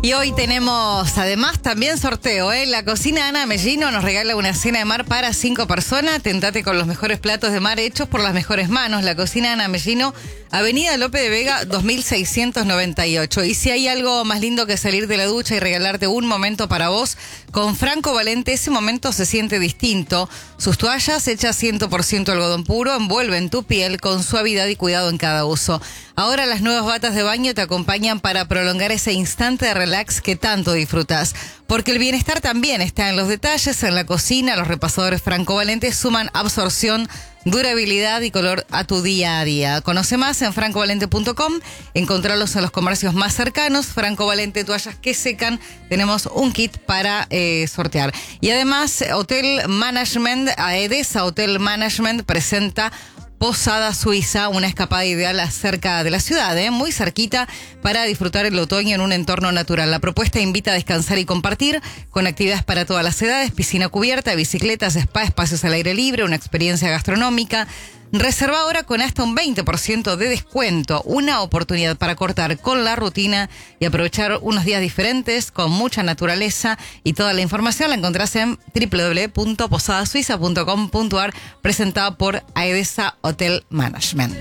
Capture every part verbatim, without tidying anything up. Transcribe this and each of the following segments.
Y hoy tenemos además también sorteo, ¿eh? La cocina Ana Mellino nos regala una cena de mar para cinco personas. Tentate con los mejores platos de mar hechos por las mejores manos. La cocina Ana Mellino, Avenida Lope de Vega, dos mil seiscientos noventa y ocho. Y si hay algo más lindo que salir de la ducha y regalarte un momento para vos, con Franco Valente ese momento se siente distinto. Sus toallas hechas cien por ciento algodón puro envuelven tu piel con suavidad y cuidado en cada uso. Ahora las nuevas batas de baño te acompañan para prolongar ese instante de relax que tanto disfrutas. Porque el bienestar también está en los detalles, en la cocina. Los repasadores Franco Valente suman absorción, durabilidad y color a tu día a día. Conoce más en franco valente punto com, encontrarlos en los comercios más cercanos. Franco Valente, toallas que secan, tenemos un kit para eh, sortear. Y además, Hotel Management, Aedesa Hotel Management presenta Posada Suiza, una escapada ideal cerca de la ciudad, ¿eh? muy cerquita, para disfrutar el otoño en un entorno natural. La propuesta invita a descansar y compartir, con actividades para todas las edades, piscina cubierta, bicicletas, spa, espacios al aire libre, una experiencia gastronómica. Reserva ahora con hasta un veinte por ciento de descuento, una oportunidad para cortar con la rutina y aprovechar unos días diferentes con mucha naturaleza. Y toda la información la encontrás en doble u doble u doble u punto posada suiza punto com punto a r, presentada por Aedesa Hotel Management.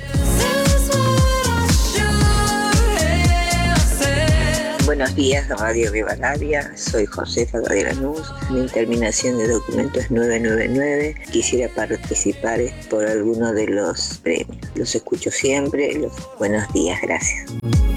Buenos días, Radio Rivadavia. Soy Josefa de Lanús. Mi terminación de documento es nueve nueve nueve. Quisiera participar por alguno de los premios. Los escucho siempre. Los... Buenos días, gracias.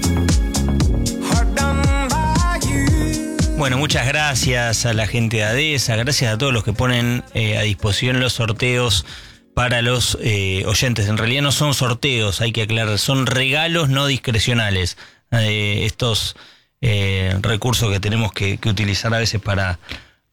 Bueno, muchas gracias a la gente de Aedesa, gracias a todos los que ponen eh, a disposición los sorteos para los eh, oyentes. En realidad no son sorteos, hay que aclarar, son regalos no discrecionales. Eh, estos eh, recursos que tenemos que, que utilizar a veces para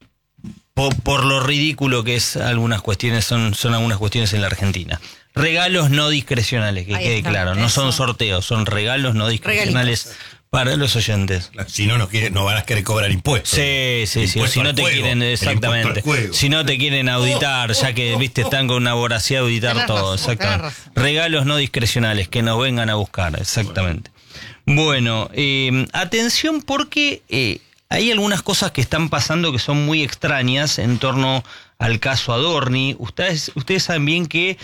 por, por lo ridículo que es algunas cuestiones, son, son algunas cuestiones en la Argentina. Regalos no discrecionales, que Ahí quede está, claro, no eso. son sorteos, son regalos no discrecionales. Regalitos. Para los oyentes. Si no, no, quiere, no van a querer cobrar impuestos. Sí, sí, sí. Si no te juego, quieren, exactamente. Si no te quieren auditar, oh, ya que, oh, viste, oh, están con una voracidad de auditar tenés todo. razón, Exactamente. tenés razón. Regalos no discrecionales, que nos vengan a buscar. Exactamente. Bueno, eh, atención porque eh, hay algunas cosas que están pasando que son muy extrañas en torno al caso Adorni. Ustedes, ustedes saben bien que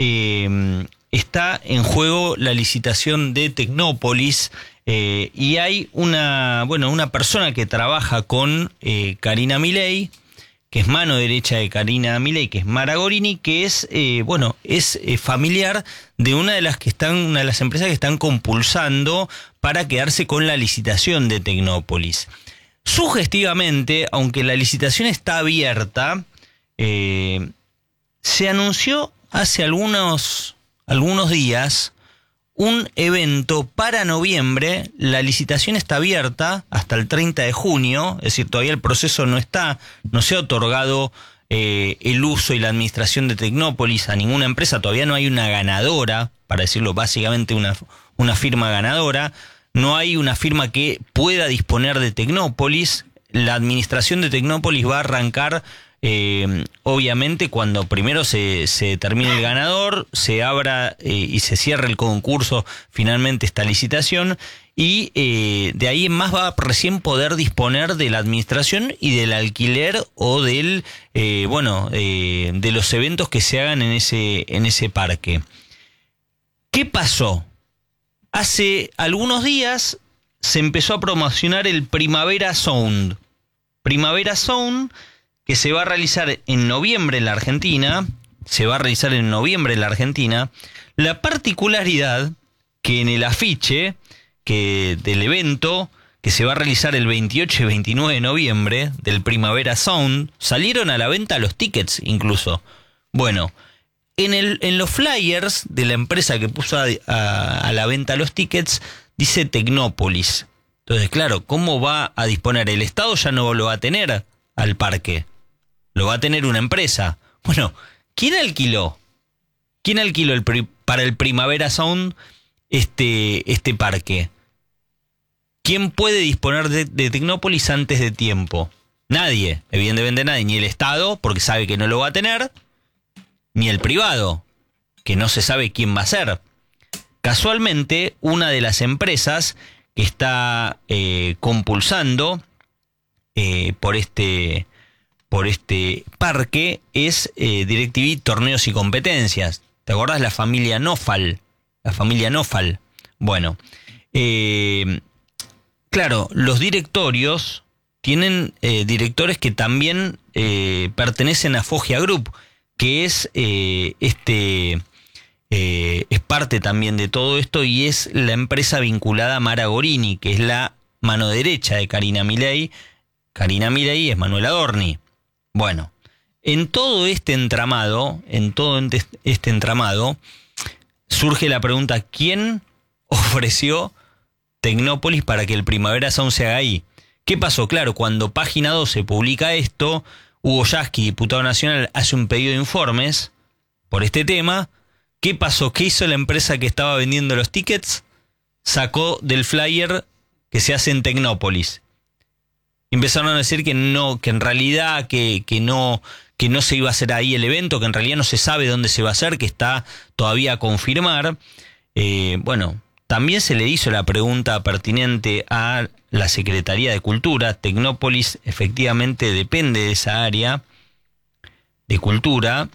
eh, está en juego la licitación de Tecnópolis. Eh, y hay una, bueno, una persona que trabaja con eh, Karina Milei, que es mano derecha de Karina Milei, que es Mara Gorini, que es, eh, bueno, es eh, familiar de una de las que están, una de las empresas que están compulsando para quedarse con la licitación de Tecnópolis. Sugestivamente, aunque la licitación está abierta, eh, se anunció hace algunos, algunos días un evento para noviembre. La licitación está abierta hasta el treinta de junio, es decir, todavía el proceso no está, no se ha otorgado eh, el uso y la administración de Tecnópolis a ninguna empresa, todavía no hay una ganadora, para decirlo básicamente una, una firma ganadora, no hay una firma que pueda disponer de Tecnópolis. La administración de Tecnópolis va a arrancar Eh, obviamente cuando primero se, se termine el ganador, se abra eh, y se cierre el concurso, finalmente esta licitación, y eh, de ahí en más va a recién poder disponer de la administración y del alquiler o del eh, bueno eh, de los eventos que se hagan en ese, en ese parque. ¿Qué pasó? Hace algunos días se empezó a promocionar el Primavera Sound. Primavera Sound, que se va a realizar en noviembre en la Argentina, se va a realizar en noviembre en la Argentina. La particularidad que en el afiche que del evento, que se va a realizar el veintiocho y veintinueve de noviembre, del Primavera Sound, salieron a la venta los tickets incluso. Bueno, en, el, en los flyers de la empresa que puso a, a, a la venta los tickets, dice Tecnópolis. Entonces, claro, ¿cómo va a disponer? El Estado ya no lo va a tener al parque. Lo va a tener una empresa. Bueno, ¿quién alquiló? ¿Quién alquiló el pri- para el Primavera Sound este, este parque? ¿Quién puede disponer de, de Tecnópolis antes de tiempo? Nadie, evidentemente nadie. Ni el Estado, porque sabe que no lo va a tener, ni el privado, que no se sabe quién va a ser. Casualmente, una de las empresas que está eh, compulsando eh, por este por este parque es eh, DirecTV Torneos y Competencias. ¿Te acordás? La familia Nofal. La familia Nofal. Bueno, eh, claro, los directorios tienen eh, directores que también eh, pertenecen a Foggia Group, que es eh, este eh, es parte también de todo esto y es la empresa vinculada a Mara Gorini, que es la mano derecha de Carina Milei. Carina Milei es Manuel Adorni. Bueno, en todo este entramado, en todo este entramado, surge la pregunta: ¿quién ofreció Tecnópolis para que el Primavera Sound se haga ahí? ¿Qué pasó? Claro, cuando Página doce publica esto, Hugo Yasky, diputado nacional, hace un pedido de informes por este tema. ¿Qué pasó? ¿Qué hizo la empresa que estaba vendiendo los tickets? Sacó del flyer que se hace en Tecnópolis. Empezaron a decir que no, que en realidad que, que no, que no se iba a hacer ahí el evento, que en realidad no se sabe dónde se va a hacer, que está todavía a confirmar. Eh, bueno, también se le hizo la pregunta pertinente a la Secretaría de Cultura. Tecnópolis efectivamente depende de esa área de cultura.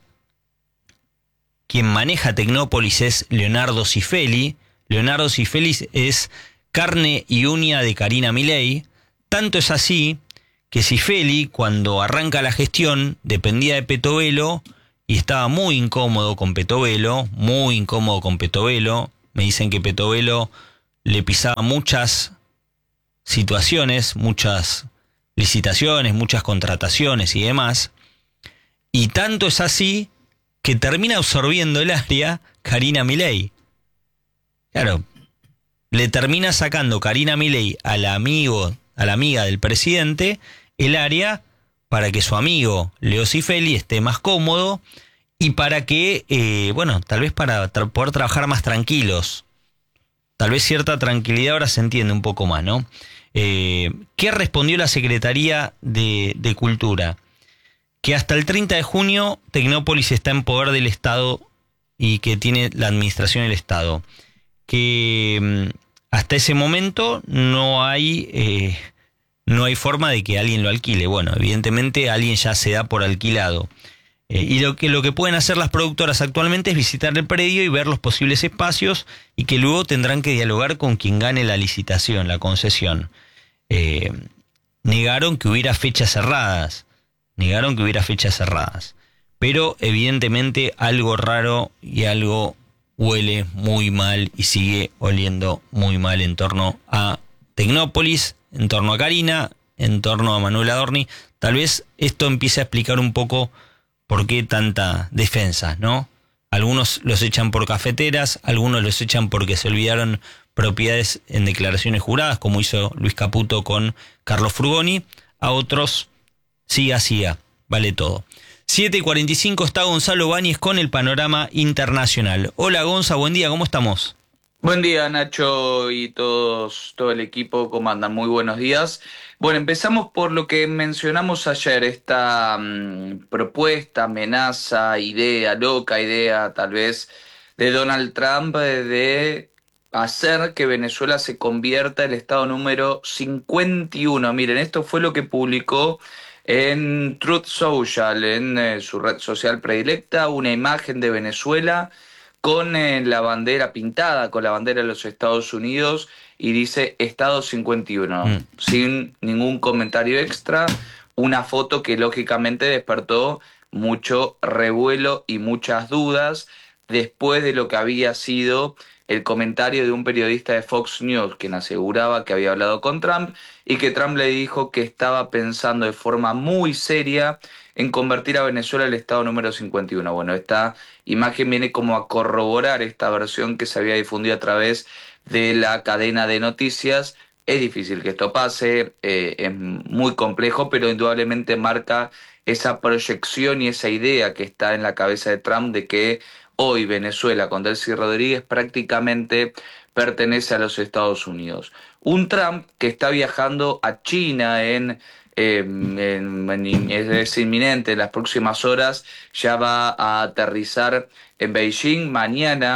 Quien maneja Tecnópolis es Leonardo Cifeli. Leonardo Cifeli es carne y uña de Carina Milei. Tanto es así que Cifeli, cuando arranca la gestión, dependía de Petovelo y estaba muy incómodo con Petovelo, muy incómodo con Petovelo. Me dicen que Petovelo le pisaba muchas situaciones, muchas licitaciones, muchas contrataciones y demás. Y tanto es así que termina absorbiendo el área Carina Milei. Claro, le termina sacando Carina Milei al amigo, a la amiga del presidente, el área para que su amigo Leo Cifeli esté más cómodo y para que, eh, bueno, tal vez para tra- poder trabajar más tranquilos. Tal vez cierta tranquilidad ahora se entiende un poco más, ¿no? Eh, ¿Qué respondió la Secretaría de, de Cultura? Que hasta el treinta de junio Tecnópolis está en poder del Estado y que tiene la administración del Estado. Que mmm, hasta ese momento no hay eh, no hay forma de que alguien lo alquile. Bueno, evidentemente alguien ya se da por alquilado. Eh, y lo que, lo que pueden hacer las productoras actualmente es visitar el predio y ver los posibles espacios y que luego tendrán que dialogar con quien gane la licitación, la concesión. Eh, negaron que hubiera fechas cerradas. Negaron que hubiera fechas cerradas. Pero evidentemente algo raro y algo huele muy mal y sigue oliendo muy mal en torno a Tecnópolis, en torno a Carina, en torno a Manuel Adorni. Tal vez esto empiece a explicar un poco por qué tanta defensa, ¿no? Algunos los echan por cafeteras, algunos los echan porque se olvidaron propiedades en declaraciones juradas, como hizo Luis Caputo con Carlos Frugoni. A otros, siga, siga, vale todo. siete y cuarenta y cinco está Gonzalo Báñez con el panorama internacional. Hola Gonza, buen día, ¿cómo estamos? Buen día Nacho y todos, todo el equipo, ¿cómo andan? Muy buenos días. Bueno, empezamos por lo que mencionamos ayer, esta um, propuesta, amenaza, idea, loca idea tal vez, de Donald Trump de hacer que Venezuela se convierta en el estado número cincuenta y uno. Miren, esto fue lo que publicó en Truth Social, en eh, su red social predilecta, una imagen de Venezuela con eh, la bandera pintada, con la bandera de los Estados Unidos, y dice Estado cincuenta y uno, mm. sin ningún comentario extra, una foto que lógicamente despertó mucho revuelo y muchas dudas después de lo que había sido el comentario de un periodista de Fox News, quien aseguraba que había hablado con Trump y que Trump le dijo que estaba pensando de forma muy seria en convertir a Venezuela en el estado número cincuenta y uno. Bueno, esta imagen viene como a corroborar esta versión que se había difundido a través de la cadena de noticias. Es difícil que esto pase, eh, es muy complejo, pero indudablemente marca esa proyección y esa idea que está en la cabeza de Trump de que hoy Venezuela con Delcy Rodríguez prácticamente pertenece a los Estados Unidos. Un Trump que está viajando a China en, eh, en, en es inminente, en las próximas horas ya va a aterrizar en Beijing. Mañana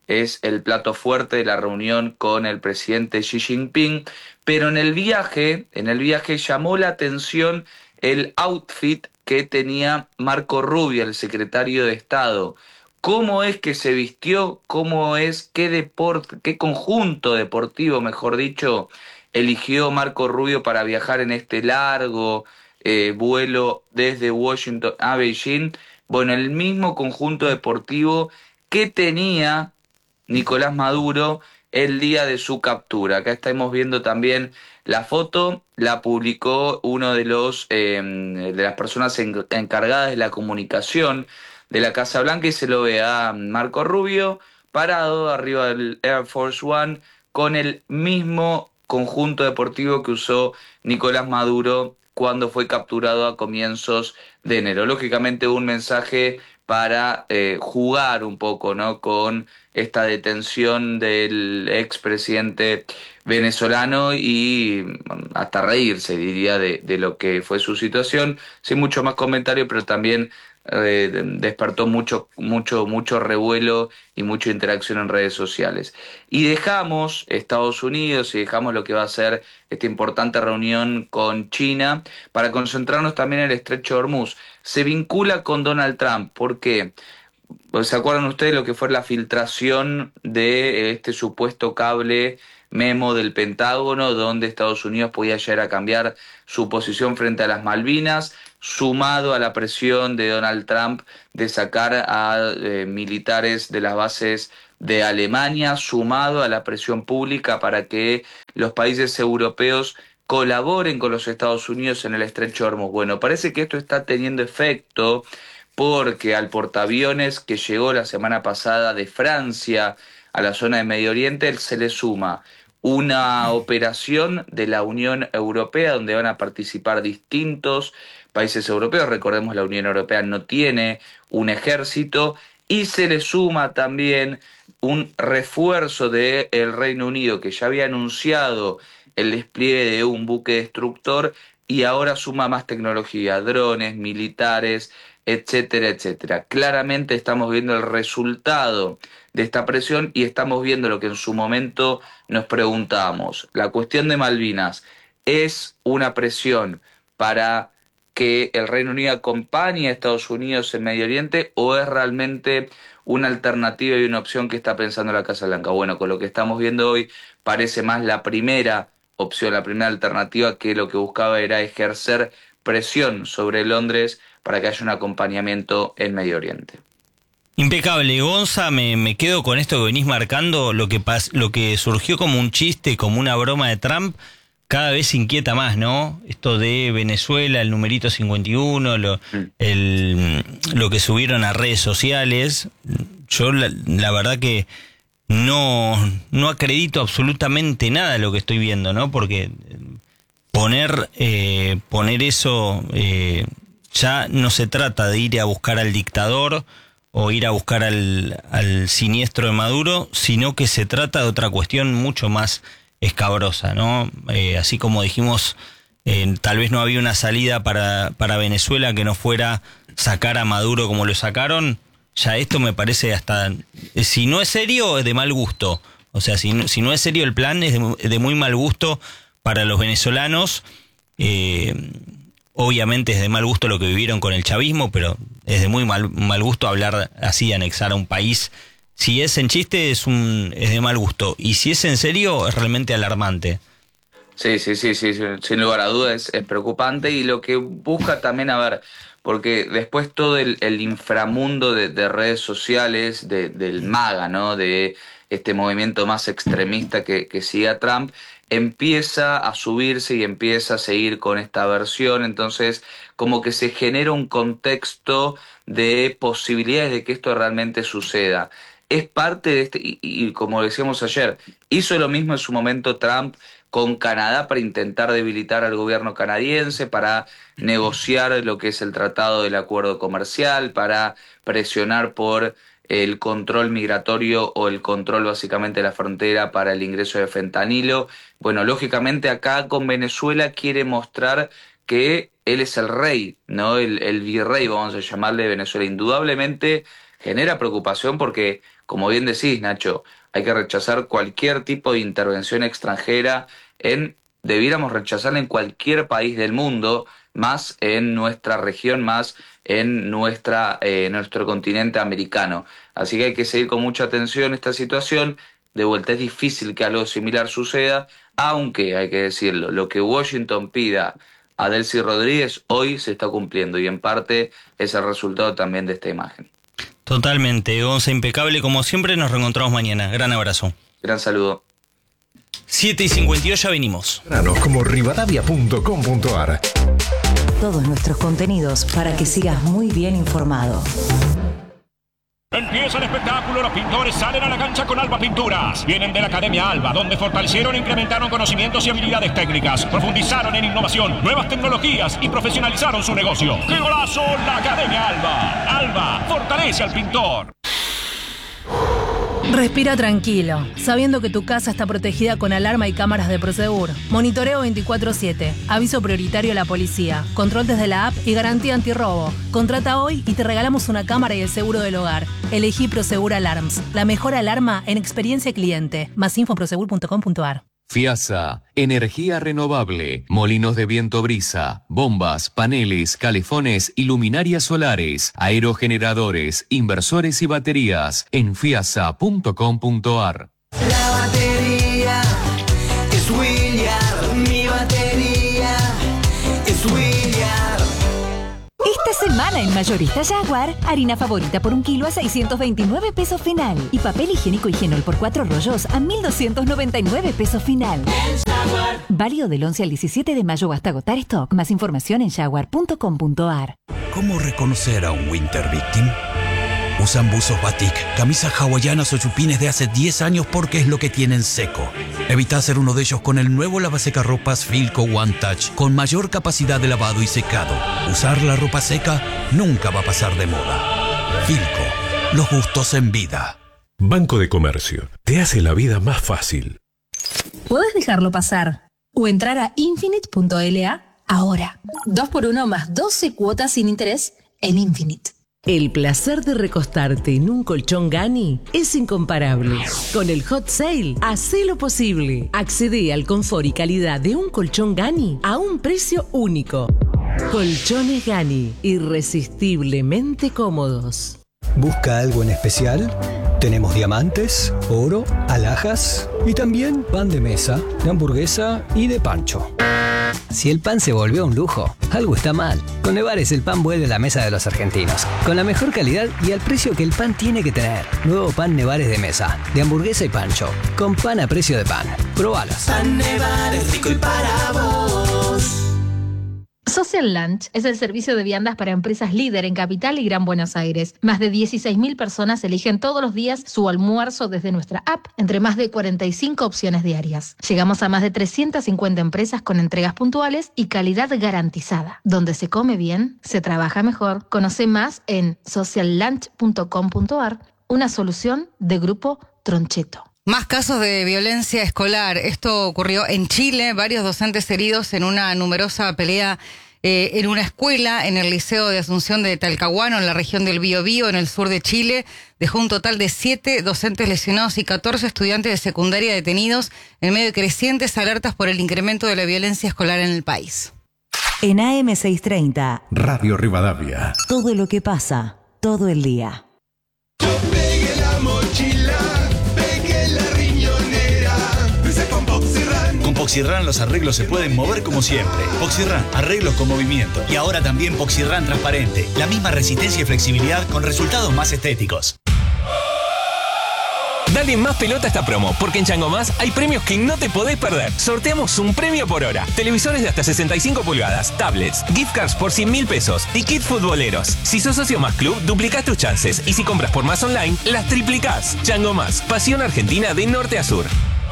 es el plato fuerte de la reunión con el presidente Xi Jinping, pero en el viaje, en el viaje llamó la atención el outfit que tenía Marco Rubio, el secretario de Estado. ¿Cómo es que se vistió? ¿Cómo es? ¿Qué deporte, qué conjunto deportivo, mejor dicho, eligió Marco Rubio para viajar en este largo eh, vuelo desde Washington a Beijing? Bueno, el mismo conjunto deportivo que tenía Nicolás Maduro el día de su captura. Acá estamos viendo también la foto, la publicó uno de los eh, de las personas en, encargadas de la comunicación de la Casa Blanca y se lo ve a Marco Rubio parado arriba del Air Force One con el mismo conjunto deportivo que usó Nicolás Maduro cuando fue capturado a comienzos de enero. Lógicamente un mensaje para eh, jugar un poco, ¿no?, con esta detención del expresidente venezolano y hasta reírse, diría, de, de lo que fue su situación, sin mucho más comentario, pero también eh, despertó mucho, mucho, mucho revuelo y mucha interacción en redes sociales. Y dejamos Estados Unidos y dejamos lo que va a ser esta importante reunión con China para concentrarnos también en el Estrecho de Hormuz. Se vincula con Donald Trump, ¿por qué? ¿Se acuerdan ustedes lo que fue la filtración de este supuesto cable memo del Pentágono, donde Estados Unidos podía llegar a cambiar su posición frente a las Malvinas, sumado a la presión de Donald Trump de sacar a eh, militares de las bases de Alemania, sumado a la presión pública para que los países europeos colaboren con los Estados Unidos en el Estrecho de Hormuz? Bueno, parece que esto está teniendo efecto, porque al portaaviones que llegó la semana pasada de Francia a la zona de Medio Oriente se le suma una operación de la Unión Europea donde van a participar distintos países europeos. Recordemos, la Unión Europea no tiene un ejército, y se le suma también un refuerzo del Reino Unido, que ya había anunciado el despliegue de un buque destructor y ahora suma más tecnología, drones, militares, etcétera, etcétera. Claramente estamos viendo el resultado de esta presión y estamos viendo lo que en su momento nos preguntábamos. La cuestión de Malvinas es una presión para que el Reino Unido acompañe a Estados Unidos en Medio Oriente, o es realmente una alternativa y una opción que está pensando la Casa Blanca. Bueno, con lo que estamos viendo hoy parece más la primera opción, la primera alternativa, que lo que buscaba era ejercer presión sobre Londres para que haya un acompañamiento en Medio Oriente. Impecable, Gonza, me, me quedo con esto que venís marcando. Lo que, pas, lo que surgió como un chiste, como una broma de Trump, cada vez inquieta más, ¿no? Esto de Venezuela, el numerito cincuenta y uno, lo, mm. el, lo que subieron a redes sociales. Yo la, la verdad que no, no acredito absolutamente nada de lo que estoy viendo, ¿no? Porque poner, eh, poner eso, eh, ya no se trata de ir a buscar al dictador o ir a buscar al, al siniestro de Maduro, sino que se trata de otra cuestión mucho más escabrosa, ¿no? Eh, así como dijimos, eh, tal vez no había una salida para, para Venezuela que no fuera sacar a Maduro como lo sacaron. Ya esto me parece hasta, si no es serio, es de mal gusto. O sea, si no, si no es serio el plan, es de, de muy mal gusto para los venezolanos. Eh, obviamente es de mal gusto lo que vivieron con el chavismo, pero es de muy mal, mal gusto hablar así, anexar a un país. Si es en chiste, es un es de mal gusto. Y si es en serio, es realmente alarmante. Sí, sí, sí, sí, sin lugar a dudas es, es preocupante, y lo que busca también, a ver, porque después todo el, el inframundo de, de redes sociales, de, del MAGA, ¿no?, de este movimiento más extremista que, que sigue a Trump, empieza a subirse y empieza a seguir con esta versión. Entonces como que se genera un contexto de posibilidades de que esto realmente suceda. Es parte de este, y, y como decíamos ayer, hizo lo mismo en su momento Trump con Canadá para intentar debilitar al gobierno canadiense, para negociar lo que es el tratado del acuerdo comercial, para presionar por el control migratorio o el control básicamente de la frontera para el ingreso de fentanilo. Bueno, lógicamente acá con Venezuela quiere mostrar que él es el rey, ¿no? El, el virrey, vamos a llamarle, de Venezuela. Indudablemente genera preocupación porque como bien decís, Nacho, hay que rechazar cualquier tipo de intervención extranjera en, debiéramos rechazarla en cualquier país del mundo, más en nuestra región, más en nuestra, eh, nuestro continente americano. Así que hay que seguir con mucha atención esta situación. De vuelta, es difícil que algo similar suceda, aunque, hay que decirlo, lo que Washington pida a Delcy Rodríguez hoy se está cumpliendo y en parte es el resultado también de esta imagen. Totalmente, Gonza, impecable como siempre. Nos reencontramos mañana. Gran abrazo. Gran saludo. siete y cincuenta y dos, ya venimos. Como rivadavia punto com punto ar. Todos nuestros contenidos para que sigas muy bien informado. Empieza el espectáculo, los pintores salen a la cancha con Alba Pinturas. Vienen de la Academia Alba, donde fortalecieron e incrementaron conocimientos y habilidades técnicas, profundizaron en innovación, nuevas tecnologías y profesionalizaron su negocio. ¡Qué golazo! La Academia Alba. Alba, fortalece al pintor. Respira tranquilo, sabiendo que tu casa está protegida con alarma y cámaras de Prosegur. Monitoreo veinticuatro siete, aviso prioritario a la policía, control desde la app y garantía antirrobo. Contrata hoy y te regalamos una cámara y el seguro del hogar. Elegí Prosegur Alarms, la mejor alarma en experiencia cliente. Más info en prosegur punto com punto ar. FIASA, energía renovable, molinos de viento brisa, bombas, paneles, calefones y luminarias solares, aerogeneradores, inversores y baterías en fiasa punto com punto ar. La batería es William, mi batería es William. Esta semana en Mayorista Jaguar, harina favorita por un kilo a seiscientos veintinueve pesos final y papel higiénico Higienol por cuatro rollos a mil doscientos noventa y nueve pesos final. Válido del once al diecisiete de mayo hasta agotar stock. Más información en jaguar punto com punto ar. ¿Cómo reconocer a un Winter Victim? Usan buzos batik, camisas hawaianas o chupines de hace diez años porque es lo que tienen seco. Evita ser uno de ellos con el nuevo lavasecarropas Filco One Touch con mayor capacidad de lavado y secado. Usar la ropa seca nunca va a pasar de moda. Filco, los gustos en vida. Banco de Comercio, te hace la vida más fácil. ¿Podés dejarlo pasar o entrar a infinite punto l a ahora? dos por uno más doce cuotas sin interés en Infinite. El placer de recostarte en un colchón Gani es incomparable. Con el Hot Sale, hacé lo posible. Accede al confort y calidad de un colchón Gani a un precio único. Colchones Gani, irresistiblemente cómodos. ¿Busca algo en especial? Tenemos diamantes, oro, alhajas y también pan de mesa, de hamburguesa y de pancho. Si el pan se volvió un lujo, algo está mal. Con Nevares el pan vuelve a la mesa de los argentinos, con la mejor calidad y al precio que el pan tiene que tener. Nuevo pan Nevares de mesa, de hamburguesa y pancho, con pan a precio de pan. Probalos. Pan Nevares, rico y para vos. Social Lunch es el servicio de viandas para empresas líder en Capital y Gran Buenos Aires. Más de dieciséis mil personas eligen todos los días su almuerzo desde nuestra app, entre más de cuarenta y cinco opciones diarias. Llegamos a más de trescientas cincuenta empresas con entregas puntuales y calidad garantizada. Donde se come bien, se trabaja mejor. Conoce más en social lunch punto com punto ar, una solución de Grupo Troncheto. Más casos de violencia escolar. Esto ocurrió en Chile. Varios docentes heridos en una numerosa pelea eh, en una escuela en el Liceo de Asunción de Talcahuano, en la región del Biobío, en el sur de Chile. Dejó un total de siete docentes lesionados y catorce estudiantes de secundaria detenidos en medio de crecientes alertas por el incremento de la violencia escolar en el país. En A M seiscientos treinta, Radio Rivadavia. Todo lo que pasa, todo el día. Yo pegué la mochila. Con Poxirran los arreglos se pueden mover como siempre. Poxirran, arreglos con movimiento. Y ahora también Poxirran transparente. La misma resistencia y flexibilidad con resultados más estéticos. Dale más pelota a esta promo, porque en Chango Más hay premios que no te podés perder. Sorteamos un premio por hora. Televisores de hasta sesenta y cinco pulgadas, tablets, gift cards por cien mil pesos y kits futboleros. Si sos socio Más Club, duplicás tus chances. Y si compras por Más Online, las triplicás. Chango Más, pasión argentina de norte a sur.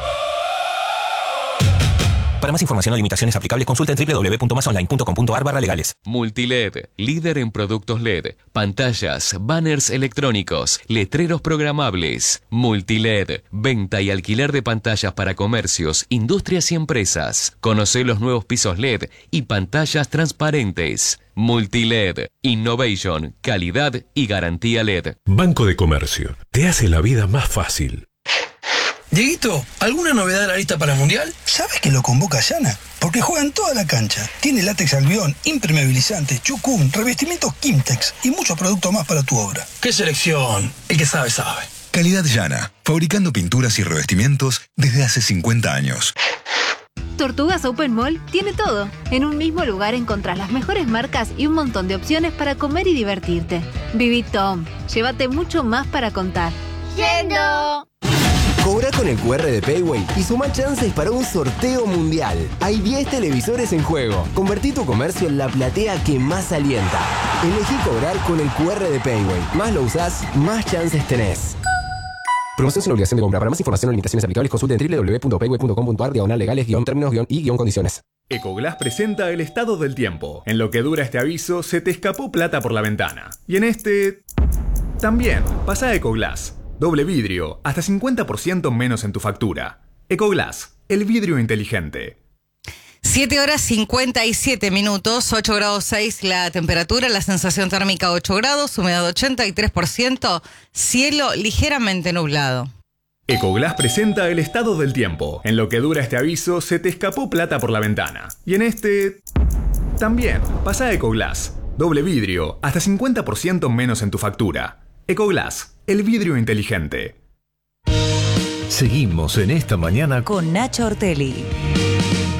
Para más información o limitaciones aplicables, consulta en doble u doble u doble u punto más online punto com punto ar barra legales. Multiled, líder en productos L E D, pantallas, banners electrónicos, letreros programables. Multiled, venta y alquiler de pantallas para comercios, industrias y empresas. Conoce los nuevos pisos L E D y pantallas transparentes. Multiled, Innovation, calidad y garantía L E D. Banco de Comercio. Te hace la vida más fácil. Dieguito, ¿alguna novedad de la lista para el Mundial? ¿Sabes que lo convoca Yana? Porque juega en toda la cancha. Tiene látex albión, impermeabilizante, chucún, revestimientos Kimtex y muchos productos más para tu obra. ¡Qué selección! El que sabe, sabe. Calidad Yana, fabricando pinturas y revestimientos desde hace cincuenta años. Tortugas Open Mall tiene todo. En un mismo lugar encontrás las mejores marcas y un montón de opciones para comer y divertirte. Viví Tom, llévate mucho más para contar. ¡Yendo! Cobra con el cu erre de Payway y suma chances para un sorteo mundial. Hay diez televisores en juego. Convertí tu comercio en la platea que más alienta. Elegí cobrar con el cu erre de Payway. Más lo usás, más chances tenés. Promoción sin obligación de compra. Para más información o limitaciones aplicables, consulte en doble u doble u doble u punto payway punto com punto a r diagonal legales guión términos guión y guión condiciones. Ecoglass presenta el estado del tiempo. En lo que dura este aviso, se te escapó plata por la ventana. Y en este... también. Pasa a Ecoglass. Doble vidrio, hasta cincuenta por ciento menos en tu factura. Ecoglass, el vidrio inteligente. siete horas cincuenta y siete minutos, ocho grados seis la temperatura, la sensación térmica ocho grados, humedad ochenta y tres por ciento, cielo ligeramente nublado. Ecoglass presenta el estado del tiempo. En lo que dura este aviso, se te escapó plata por la ventana. Y en este... también. Pasa a Ecoglass. Doble vidrio, hasta cincuenta por ciento menos en tu factura. Ecoglass, el vidrio inteligente. Seguimos en esta mañana con Nacho Ortelli.